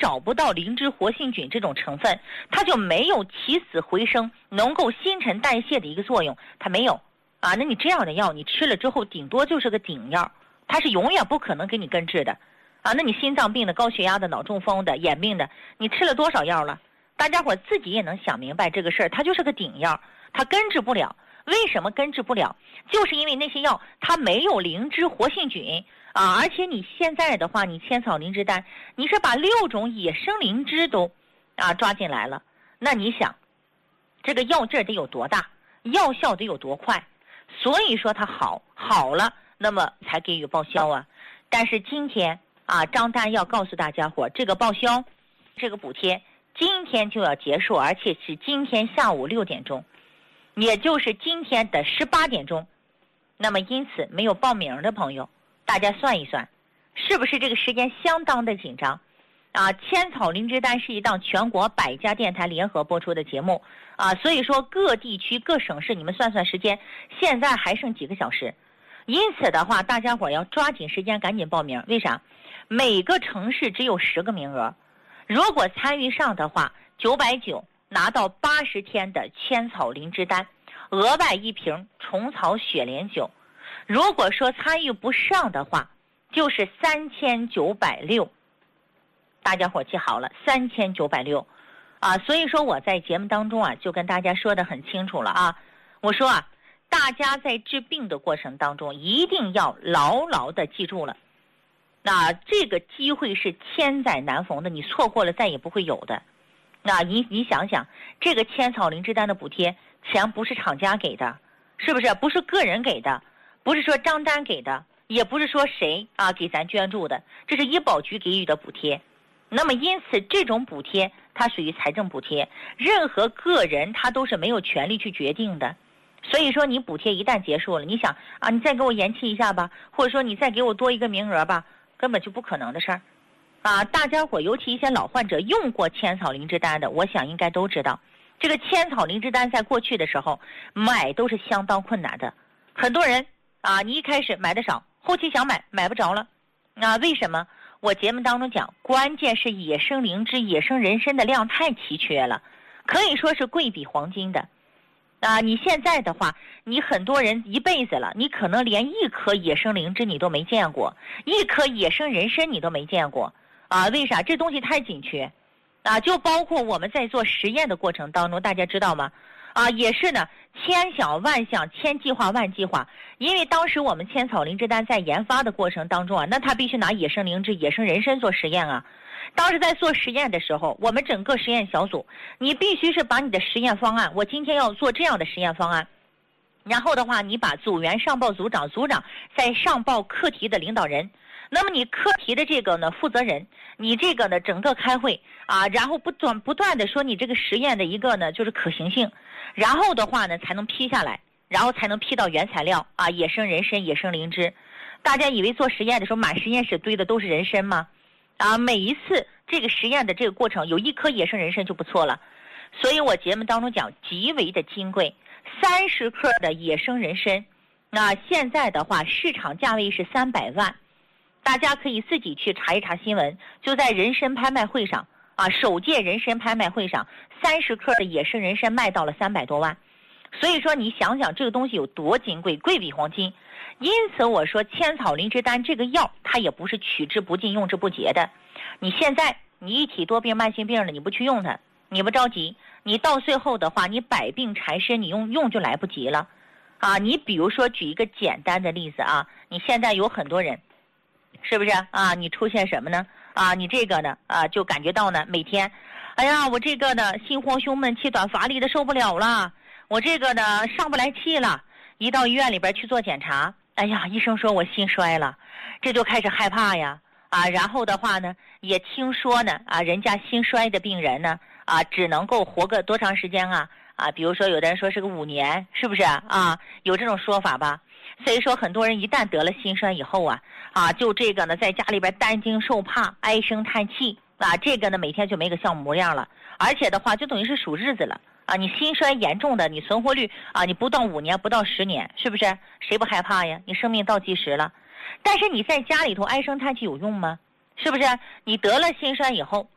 找不到灵芝活性菌这种成分，它就没有起死回生，能够新陈代谢的一个作用，它没有啊。那你这样的药你吃了之后顶多就是个顶药，它是永远不可能给你根治的啊。那你心脏病的、高血压的、脑中风的、眼病的，你吃了多少药了？大家伙自己也能想明白这个事儿，它就是个顶药，它根治不了。为什么根治不了？就是因为那些药它没有灵芝活性菌啊，而且你现在的话，你千草灵芝丹，你是把6种野生灵芝都抓进来了，那你想，这个药劲儿得有多大，药效得有多快？所以说它好了，那么才给予报销啊。但是今天张丹要告诉大家伙，这个报销，这个补贴今天就要结束，而且是今天下午6点钟。也就是今天的18点钟，那么因此没有报名的朋友，大家算一算，是不是这个时间相当的紧张啊？千草灵芝丹是一档全国100家电台联合播出的节目啊，所以说各地区各省市你们算算时间，现在还剩几个小时，因此的话，大家伙要抓紧时间赶紧报名。为啥？每个城市只有10个名额，如果参与上的话，990。拿到80天的千草灵芝丹，额外1瓶虫草雪莲酒。如果说参与不上的话，就是3960。大家伙记好了，3960啊。所以说我在节目当中就跟大家说得很清楚了啊。我说大家在治病的过程当中一定要牢牢的记住了，那这个机会是千载难逢的，你错过了再也不会有的。那你想想，这个千草灵芝丹的补贴钱不是厂家给的，是不是？不是个人给的，不是说张丹给的，也不是说谁给咱捐助的，这是医保局给予的补贴。那么因此这种补贴它属于财政补贴，任何个人他都是没有权利去决定的。所以说你补贴一旦结束了，你想你再给我延期一下吧，或者说你再给我多一个名额吧，根本就不可能的事儿。大家伙尤其一些老患者用过千草灵芝丹的，我想应该都知道，这个千草灵芝丹在过去的时候买都是相当困难的，很多人你一开始买的少，后期想买不着了。为什么？我节目当中讲，关键是野生灵芝、野生人参的量太奇缺了，可以说是贵比黄金的。你现在的话，你很多人一辈子了，你可能连一颗野生灵芝你都没见过，一颗野生人参你都没见过。为啥？这东西太紧缺就包括我们在做实验的过程当中，大家知道吗？也是呢，千想万想，千计划万计划。因为当时我们千草灵芝丹在研发的过程当中那它必须拿野生灵芝、野生人参做实验啊。当时在做实验的时候，我们整个实验小组，你必须是把你的实验方案，我今天要做这样的实验方案，然后的话，你把组员上报组长，组长再上报课题的领导人。那么你课题的这个呢负责人，你这个呢整个开会然后不断的说你这个实验的一个呢就是可行性，然后的话呢才能批下来，然后才能批到原材料野生人参、野生灵芝。大家以为做实验的时候满实验室堆的都是人参吗？每一次这个实验的这个过程有1颗野生人参就不错了。所以我节目当中讲极为的金贵，30克的野生人参，现在的话市场价位是300万。大家可以自己去查一查新闻，就在人参拍卖会上首届人参拍卖会上，30克的野生人参卖到了300多万。所以说你想想这个东西有多金贵，贵比黄金。因此我说千草灵芝丹这个药它也不是取之不尽用之不竭的。你现在你一体多病慢性病了，你不去用它，你不着急，你到最后的话你百病缠身，你用就来不及了你比如说举一个简单的例子你现在有很多人是不是你出现什么呢你这个呢就感觉到呢每天哎呀我这个呢心慌胸闷气短乏力的受不了了，我这个呢上不来气了，一到医院里边去做检查，哎呀医生说我心衰了，这就开始害怕呀然后的话呢也听说呢人家心衰的病人呢只能够活个多长时间比如说有的人说是个5年，是不是有这种说法吧。所以说很多人一旦得了心衰以后就这个呢在家里边担惊受怕，唉声叹气这个呢每天就没个像模样了，而且的话就等于是数日子了你心衰严重的，你存活率你不到5年不到10年，是不是？谁不害怕呀？你生命倒计时了。但是你在家里头唉声叹气有用吗？是不是？你得了心衰以后